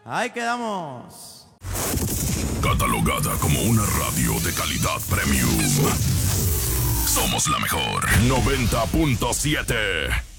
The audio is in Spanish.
Ahí quedamos. Catalogada como una radio de calidad premium. Somos la mejor. 90.7.